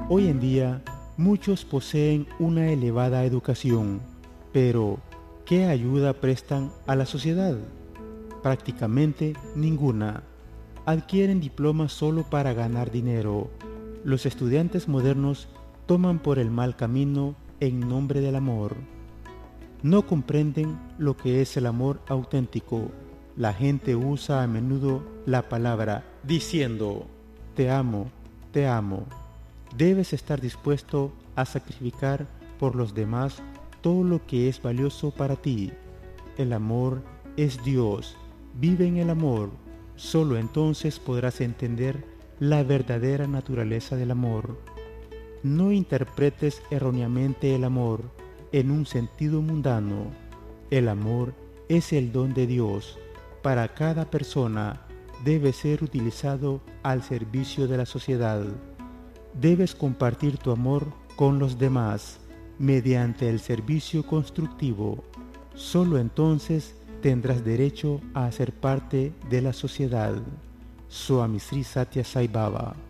Hoy en día, muchos poseen una elevada educación, pero ¿qué ayuda prestan a la sociedad? Prácticamente ninguna. Adquieren diplomas solo para ganar dinero. Los estudiantes modernos toman por el mal camino en nombre del amor. No comprenden lo que es el amor auténtico. La gente usa a menudo la palabra diciendo, te amo, te amo. Debes estar dispuesto a sacrificar por los demás todo lo que es valioso para ti. El amor es Dios. Vive en el amor. Solo entonces podrás entender la verdadera naturaleza del amor. No interpretes erróneamente el amor en un sentido mundano. El amor es el don de Dios. Para cada persona debe ser utilizado al servicio de la sociedad. Debes compartir tu amor con los demás mediante el servicio constructivo. Solo entonces tendrás derecho a ser parte de la sociedad. Swami Sri Sathya Sai Baba.